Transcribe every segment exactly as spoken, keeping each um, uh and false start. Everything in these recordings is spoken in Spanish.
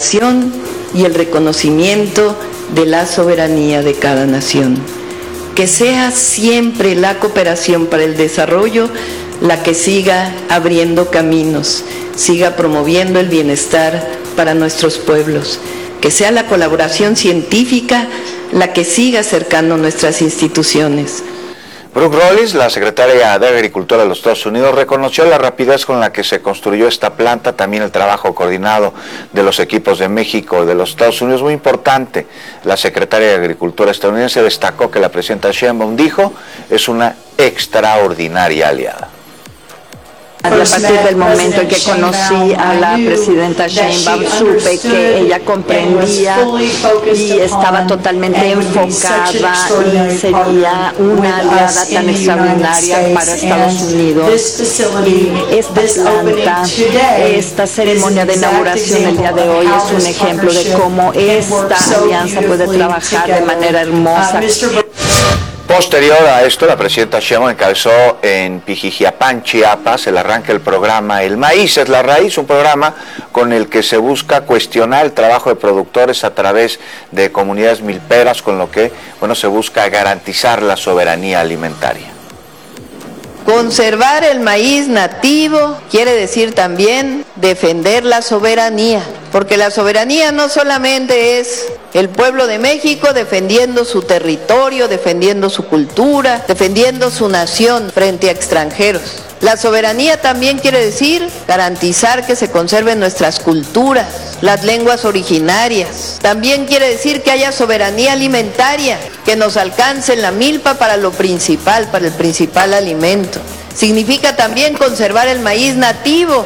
protección y el reconocimiento de la soberanía de cada nación. Que sea siempre la cooperación para el desarrollo la que siga abriendo caminos, siga promoviendo el bienestar para nuestros pueblos. Que sea la colaboración científica la que siga acercando nuestras instituciones. Brooke Rollins, la secretaria de Agricultura de los Estados Unidos, reconoció la rapidez con la que se construyó esta planta, también el trabajo coordinado de los equipos de México y de los Estados Unidos, muy importante. La secretaria de Agricultura estadounidense destacó que la presidenta Sheinbaum dijo es una extraordinaria aliada. A partir del momento en que conocí a la presidenta Sheinbaum, supe que ella comprendía y estaba totalmente enfocada y sería una aliada tan extraordinaria para Estados Unidos. Y esta planta, esta ceremonia de inauguración el día de hoy es un ejemplo de cómo esta alianza puede trabajar de manera hermosa. Posterior a esto, la presidenta Sheinbaum encabezó en Pijijiapán, Chiapas, el arranque del programa El Maíz es la Raíz, un programa con el que se busca cuestionar el trabajo de productores a través de comunidades milperas, con lo que, bueno, se busca garantizar la soberanía alimentaria. Conservar el maíz nativo quiere decir también defender la soberanía, porque la soberanía no solamente es el pueblo de México defendiendo su territorio, defendiendo su cultura, defendiendo su nación frente a extranjeros. La soberanía también quiere decir garantizar que se conserven nuestras culturas, las lenguas originarias. También quiere decir que haya soberanía alimentaria, que nos alcance la milpa para lo principal, para el principal alimento. Significa también conservar el maíz nativo.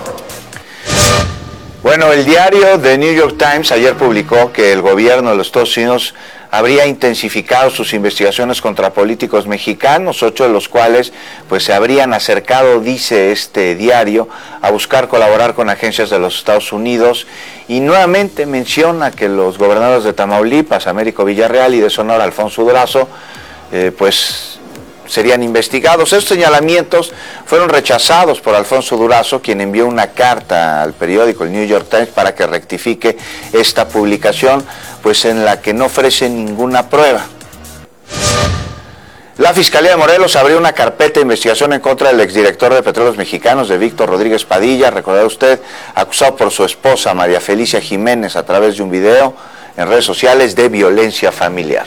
Bueno, el diario The New York Times ayer publicó que el gobierno de los Estados Unidos habría intensificado sus investigaciones contra políticos mexicanos, ocho de los cuales pues se habrían acercado, dice este diario, a buscar colaborar con agencias de los Estados Unidos, y nuevamente menciona que los gobernadores de Tamaulipas, Américo Villarreal, y de Sonora, Alfonso Durazo, eh, pues serían investigados. Estos señalamientos fueron rechazados por Alfonso Durazo, quien envió una carta al periódico el New York Times para que rectifique esta publicación, pues en la que no ofrece ninguna prueba. La Fiscalía de Morelos abrió una carpeta de investigación en contra del exdirector de Petróleos Mexicanos, de Víctor Rodríguez Padilla, recordará usted, acusado por su esposa María Felicia Jiménez a través de un video en redes sociales de violencia familiar.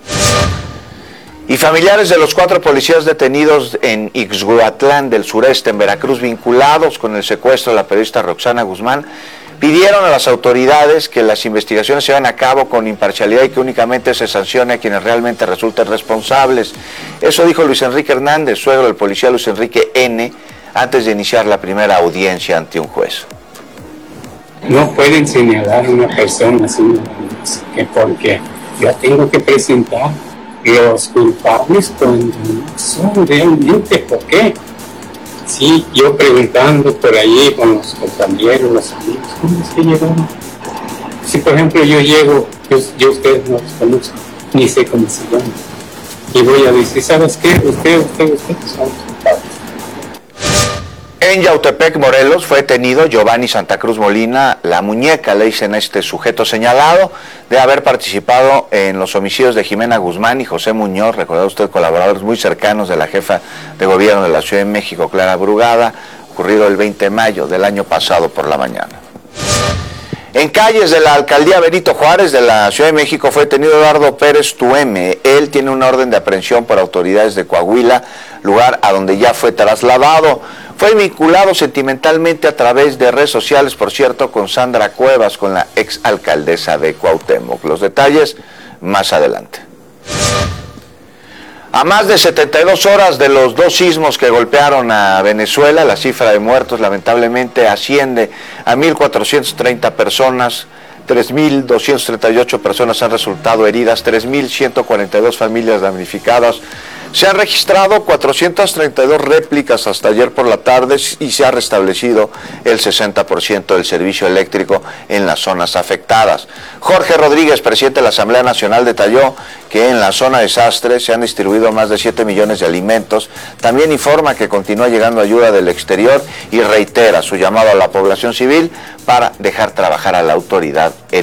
Y familiares de los cuatro policías detenidos en Ixhuatlán del sureste, en Veracruz, vinculados con el secuestro de la periodista Roxana Guzmán, pidieron a las autoridades que las investigaciones se lleven a cabo con imparcialidad y que únicamente se sancione a quienes realmente resulten responsables. Eso dijo Luis Enrique Hernández, suegro del policía Luis Enrique N., antes de iniciar la primera audiencia ante un juez. No pueden señalar a una persona así, que porque ya tengo que presentar los culpables cuando son realmente. ¿Por qué? Sí, yo preguntando por allí con los compañeros, los amigos, ¿cómo es que llegaron? Si por ejemplo yo llego, yo, yo ustedes no los conozco, ni sé cómo se llaman, y voy a decir, ¿sabes qué? Usted, usted, usted son los culpables. En Yautepec, Morelos, fue detenido Giovanni Santa Cruz Molina, la muñeca, le dicen a este sujeto señalado de haber participado en los homicidios de Jimena Guzmán y José Muñoz, recordad usted, colaboradores muy cercanos de la jefa de gobierno de la Ciudad de México, Clara Brugada, ocurrido el veinte de mayo del año pasado por la mañana. En calles de la alcaldía Benito Juárez de la Ciudad de México fue detenido Eduardo Pérez Tueme. Él tiene una orden de aprehensión por autoridades de Coahuila, lugar a donde ya fue trasladado. Fue vinculado sentimentalmente a través de redes sociales, por cierto, con Sandra Cuevas, con la ex alcaldesa de Cuauhtémoc. Los detalles más adelante. A más de setenta y dos horas de los dos sismos que golpearon a Venezuela, la cifra de muertos lamentablemente asciende a mil cuatrocientas treinta personas, tres mil doscientas treinta y ocho personas han resultado heridas, tres mil ciento cuarenta y dos familias damnificadas. Se han registrado cuatrocientas treinta y dos réplicas hasta ayer por la tarde y se ha restablecido el sesenta por ciento del servicio eléctrico en las zonas afectadas. Jorge Rodríguez, presidente de la Asamblea Nacional, detalló que en la zona desastre se han distribuido más de siete millones de alimentos. También informa que continúa llegando ayuda del exterior y reitera su llamado a la población civil para dejar trabajar a la autoridad